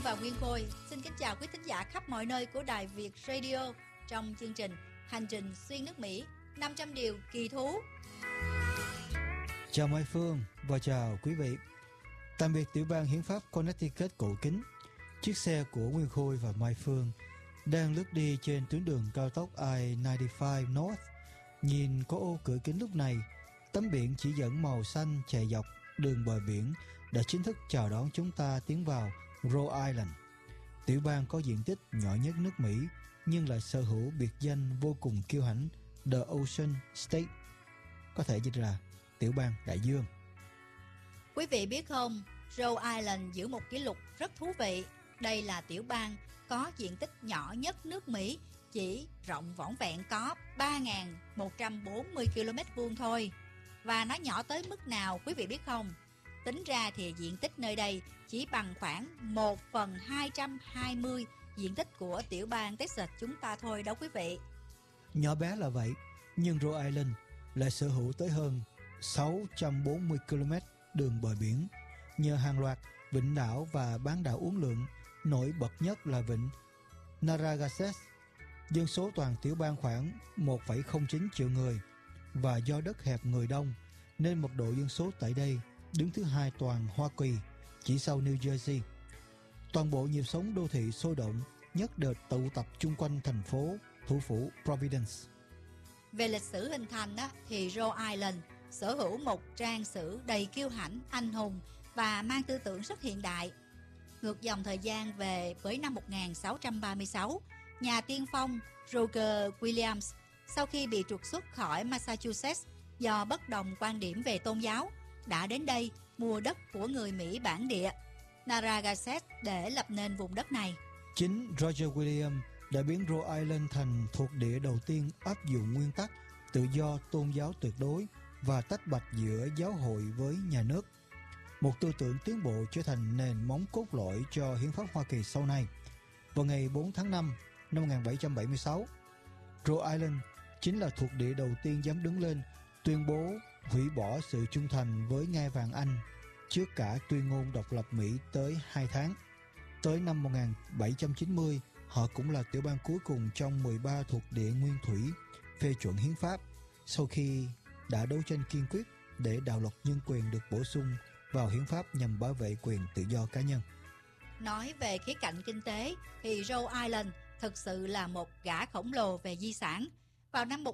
và Nguyên Khôi xin kính chào quý thính giả khắp mọi nơi của Đài Việt Radio trong chương trình Hành trình xuyên nước Mỹ 500 điều kỳ thú. Chào Mai Phương và chào quý vị. Tạm biệt tiểu bang hiến pháp Connecticut cổ kính. Chiếc xe của Nguyên Khôi và Mai Phương đang lướt đi trên tuyến đường cao tốc I-95 North. Nhìn có ô cửa kính lúc này, tấm biển chỉ dẫn màu xanh chạy dọc đường bờ biển đã chính thức chào đón chúng ta tiến vào Rhode Island. Tiểu bang có diện tích nhỏ nhất nước Mỹ nhưng lại sở hữu biệt danh vô cùng kiêu hãnh The Ocean State, có thể dịch là tiểu bang đại dương. Quý vị biết không, Rhode Island giữ một kỷ lục rất thú vị. Đây là tiểu bang có diện tích nhỏ nhất nước Mỹ, chỉ rộng vỏn vẹn có 3.140 km² thôi. Và nó nhỏ tới mức nào quý vị biết không? Tính ra thì diện tích nơi đây chỉ bằng khoảng 1/220 diện tích của tiểu bang Texas chúng ta thôi đó quý vị. Nhỏ bé là vậy, nhưng Rhode Island lại sở hữu tới hơn 640 km đường bờ biển, nhờ hàng loạt vịnh đảo và bán đảo uốn lượn. Nổi bật nhất là vịnh Narragansett. Dân số toàn tiểu bang khoảng 1,09 triệu người, và do đất hẹp người đông nên mật độ dân số tại đây đứng thứ hai toàn Hoa Kỳ, chỉ sau New Jersey. Toàn bộ nhịp sống đô thị sôi động nhất đợt tụ tập chung quanh thành phố thủ phủ Providence. Về lịch sử hình thành thì Rhode Island sở hữu một trang sử đầy kiêu hãnh, anh hùng và mang tư tưởng rất hiện đại. Ngược dòng thời gian về với năm 1636, nhà tiên phong Roger Williams sau khi bị trục xuất khỏi Massachusetts do bất đồng quan điểm về tôn giáo đã đến đây mua đất của người Mỹ bản địa Narragansett để lập nên vùng đất này. Chính Roger Williams đã biến Rhode Island thành thuộc địa đầu tiên áp dụng nguyên tắc tự do tôn giáo tuyệt đối và tách bạch giữa giáo hội với nhà nước. Một tư tưởng tiến bộ trở thành nền móng cốt lõi cho hiến pháp Hoa Kỳ sau này. Vào ngày 4 tháng 5 năm 1776, Rhode Island chính là thuộc địa đầu tiên dám đứng lên tuyên bố hủy bỏ sự trung thành với ngai vàng Anh trước cả tuyên ngôn độc lập Mỹ tới 2 tháng. Tới năm 1790, họ cũng là tiểu bang cuối cùng trong 13 thuộc địa nguyên thủy phê chuẩn hiến pháp, sau khi đã đấu tranh kiên quyết để đạo luật nhân quyền được bổ sung vào hiến pháp nhằm bảo vệ quyền tự do cá nhân. Nói về khía cạnh kinh tế thì Rhode Island thực sự là một gã khổng lồ về di sản. Vào năm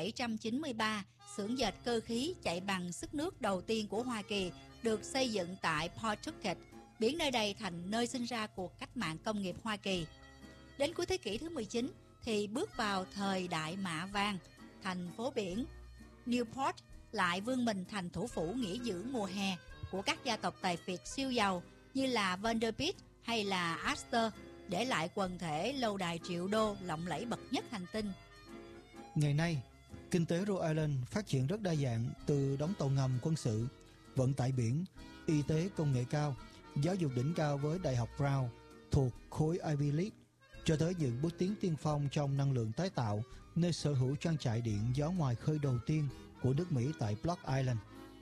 1793, xưởng dệt cơ khí chạy bằng sức nước đầu tiên của Hoa Kỳ được xây dựng tại Pawtucket, biến nơi đây thành nơi sinh ra cuộc cách mạng công nghiệp Hoa Kỳ. Đến cuối thế kỷ thứ 19 thì bước vào thời đại mạ vàng, thành phố biển Newport lại vươn mình thành thủ phủ nghỉ dưỡng mùa hè của các gia tộc tài phiệt siêu giàu như là Vanderbilt hay là Astor, để lại quần thể lâu đài triệu đô lộng lẫy bậc nhất hành tinh. Ngày nay, kinh tế Rhode Island phát triển rất đa dạng, từ đóng tàu ngầm quân sự, vận tải biển, y tế công nghệ cao, giáo dục đỉnh cao với Đại học Brown thuộc khối Ivy League, cho tới những bước tiến tiên phong trong năng lượng tái tạo, nơi sở hữu trang trại điện gió ngoài khơi đầu tiên của nước Mỹ tại Block Island.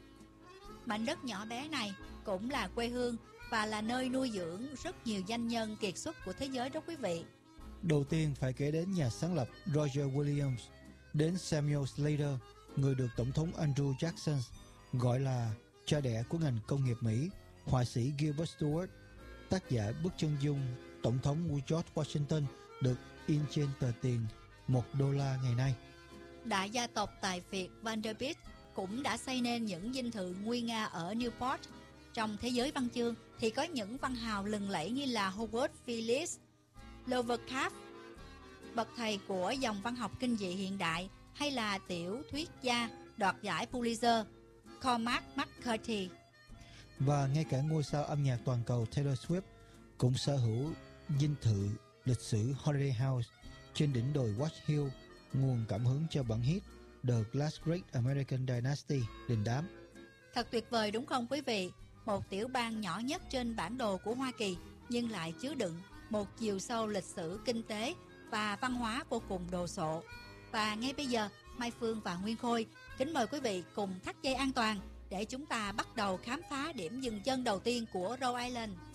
Mảnh đất nhỏ bé này cũng là quê hương và là nơi nuôi dưỡng rất nhiều doanh nhân kiệt xuất của thế giới đó quý vị. Đầu tiên phải kể đến nhà sáng lập Roger Williams, đến Samuel Slater, người được Tổng thống Andrew Jackson gọi là cha đẻ của ngành công nghiệp Mỹ, họa sĩ Gilbert Stuart, tác giả bức chân dung Tổng thống George Washington được in trên tờ tiền $1 ngày nay. Đại gia tộc tài phiệt Vanderbilt cũng đã xây nên những dinh thự nguy nga ở Newport. Trong thế giới văn chương thì có những văn hào lừng lẫy như là Howard Phillips, Lovecraft, bậc thầy của dòng văn học kinh dị hiện đại, hay là tiểu thuyết gia đoạt giải Pulitzer Cormac McCarthy. Và ngay cả ngôi sao âm nhạc toàn cầu Taylor Swift cũng sở hữu dinh thự lịch sử Holiday House trên đỉnh đồi Watch Hill, nguồn cảm hứng cho bản hit The Last Great American Dynasty đình đám. Thật tuyệt vời đúng không quý vị? Một tiểu bang nhỏ nhất trên bản đồ của Hoa Kỳ nhưng lại chứa đựng một chiều sâu lịch sử, kinh tế và văn hóa vô cùng đồ sộ. Và ngay bây giờ, Mai Phương và Nguyên Khôi kính mời quý vị cùng thắt dây an toàn để chúng ta bắt đầu khám phá điểm dừng chân đầu tiên của Rhode Island.